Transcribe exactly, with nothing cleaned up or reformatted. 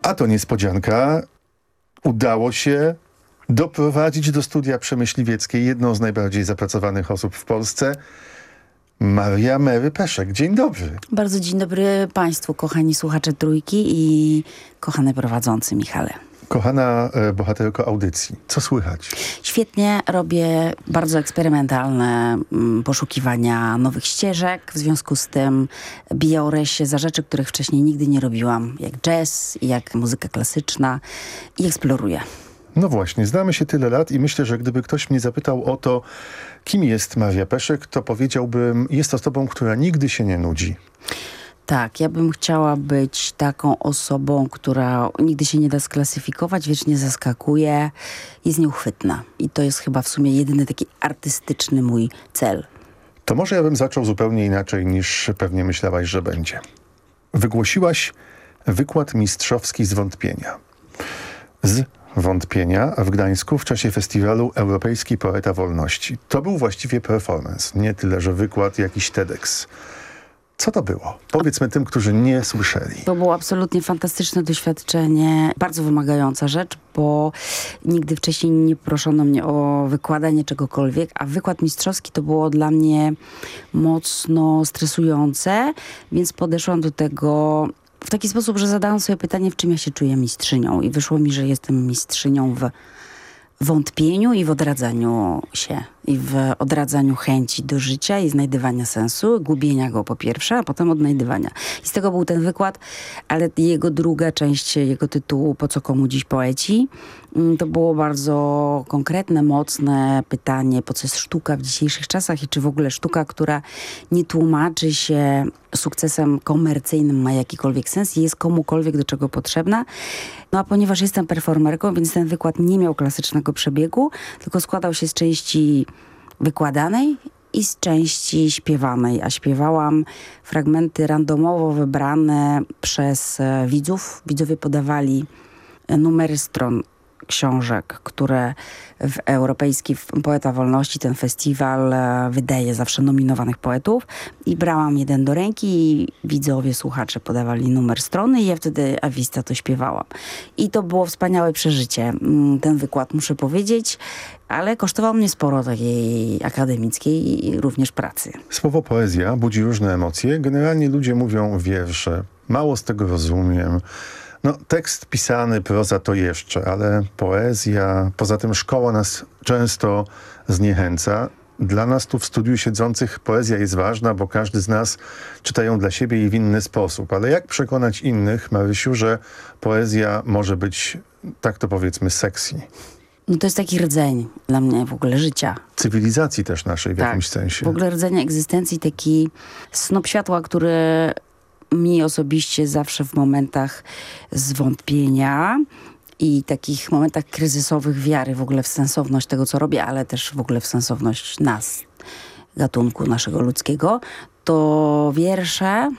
A to niespodzianka. Udało się doprowadzić do studia przemyśliwieckiej jedną z najbardziej zapracowanych osób w Polsce, Maria Mary Peszek. Dzień dobry. Bardzo dzień dobry Państwu, kochani słuchacze Trójki i kochany prowadzący Michale. Kochana e, bohaterko audycji, co słychać? Świetnie, robię bardzo eksperymentalne mm, poszukiwania nowych ścieżek. W związku z tym biorę się za rzeczy, których wcześniej nigdy nie robiłam, jak jazz, jak muzyka klasyczna i eksploruję. No właśnie, znamy się tyle lat i myślę, że gdyby ktoś mnie zapytał o to, kim jest Maria Peszek, to powiedziałbym, jest osobą, która nigdy się nie nudzi. Tak, ja bym chciała być taką osobą, która nigdy się nie da sklasyfikować, wiecznie zaskakuje, jest nieuchwytna. I to jest chyba w sumie jedyny taki artystyczny mój cel. To może ja bym zaczął zupełnie inaczej niż pewnie myślałaś, że będzie. Wygłosiłaś wykład mistrzowski z wątpienia. Z wątpienia w Gdańsku w czasie festiwalu Europejski Poeta Wolności. To był właściwie performance, nie tyle, że wykład, jakiś TEDx. Co to było? Powiedzmy tym, którzy nie słyszeli. To było absolutnie fantastyczne doświadczenie, bardzo wymagająca rzecz, bo nigdy wcześniej nie proszono mnie o wykładanie czegokolwiek, a wykład mistrzowski to było dla mnie mocno stresujące, więc podeszłam do tego w taki sposób, że zadałam sobie pytanie, w czym ja się czuję mistrzynią i wyszło mi, że jestem mistrzynią w wątpieniu i w odradzaniu się. I w odradzaniu chęci do życia i znajdywania sensu, gubienia go po pierwsze, a potem odnajdywania. I z tego był ten wykład, ale jego druga część, jego tytułu Po co komu dziś poeci, to było bardzo konkretne, mocne pytanie, po co jest sztuka w dzisiejszych czasach i czy w ogóle sztuka, która nie tłumaczy się sukcesem komercyjnym, ma jakikolwiek sens i jest komukolwiek do czego potrzebna. No a ponieważ jestem performerką, więc ten wykład nie miał klasycznego przebiegu, tylko składał się z części wykładanej i z części śpiewanej, a śpiewałam fragmenty randomowo wybrane przez widzów. Widzowie podawali numery stron książek, które w Europejski Poeta Wolności, ten festiwal, wydaje zawsze nominowanych poetów i brałam jeden do ręki i widzowie, słuchacze podawali numer strony i ja wtedy awista to śpiewałam. I to było wspaniałe przeżycie. Ten wykład, muszę powiedzieć, ale kosztował mnie sporo takiej akademickiej i również pracy. Słowo poezja budzi różne emocje. Generalnie ludzie mówią wiersze. Mało z tego rozumiem. No, tekst pisany, proza to jeszcze, ale poezja, poza tym szkoła nas często zniechęca. Dla nas tu w studiu siedzących poezja jest ważna, bo każdy z nas czyta ją dla siebie i w inny sposób. Ale jak przekonać innych, Marysiu, że poezja może być, tak to powiedzmy, sexy? No to jest taki rdzeń dla mnie w ogóle życia. Cywilizacji też naszej w tak, jakimś sensie. W ogóle rdzenia egzystencji, taki snop światła, który mi osobiście zawsze w momentach zwątpienia i takich momentach kryzysowych wiary w ogóle w sensowność tego, co robię, ale też w ogóle w sensowność nas, gatunku naszego ludzkiego, to wiersze